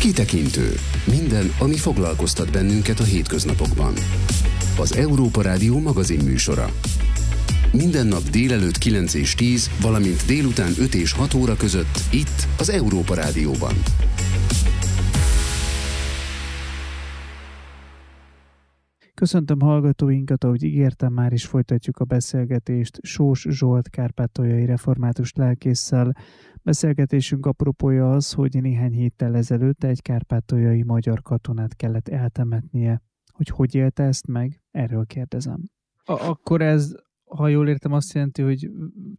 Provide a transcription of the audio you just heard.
Kitekintő. Minden, ami foglalkoztat bennünket a hétköznapokban. Az Európa Rádió magazin műsora. Minden nap délelőtt 9 és 10, valamint délután 5 és 6 óra között itt az Európa Rádióban. Köszöntöm hallgatóinkat, ahogy ígértem, már is folytatjuk a beszélgetést Sós Zsolt kárpátaljai református lelkésszel. Beszélgetésünk apropója az, hogy néhány héttel ezelőtt egy kárpátaljai magyar katonát kellett eltemetnie. Hogy élte ezt meg? Erről kérdezem. Akkor ez, ha jól értem, azt jelenti, hogy